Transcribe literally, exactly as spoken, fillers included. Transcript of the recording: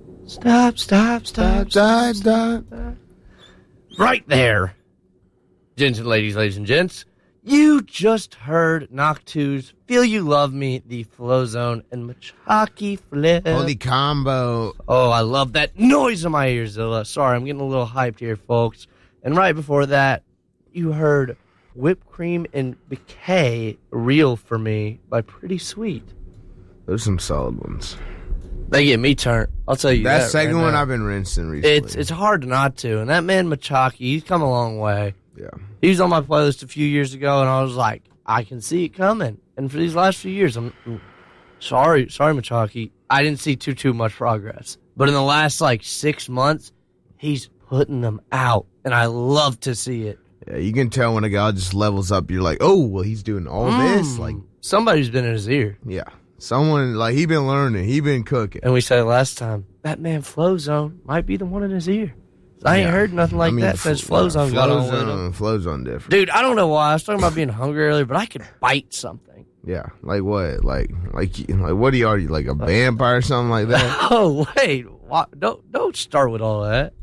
Stop, stop, stop, stop, stop. stop. Right there. Gents and ladies, ladies and gents, you just heard Noctu's Feel You Love Me, the Flow Zone, and Machaki Flip. Holy combo. Oh, I love that noise in my ears, Zilla. Sorry, I'm getting a little hyped here, folks. And right before that, you heard Whipped Cream and Bouquet, Real For Me, by Pretty Sweet. Those are some solid ones. They get me turned. I'll tell you that. That second right one now. I've been rinsing recently. It's it's hard not to. And that man Machaki, he's come a long way. Yeah. He was on my playlist a few years ago, and I was like, I can see it coming. And for these last few years, I'm, I'm sorry, sorry, Machaki, I didn't see too too much progress. But in the last like six months, he's putting them out, and I love to see it. Yeah, you can tell when a guy just levels up. You're like, oh, well, he's doing all Mm. this. Like somebody's been in his ear. Yeah. Someone, like, he been learning. He been cooking. And we said last time, that man Flow Zone might be the one in his ear. I ain't Yeah. heard nothing like I mean, that since Flow Zone Flow got on with Zone, him. Flow Zone different. Dude, I don't know why. I was talking about being hungry earlier, but I could bite something. Yeah. Like what? Like, like, like what are you, are you, like a vampire or something like that? Oh, wait. Why? Don't, don't start with all that.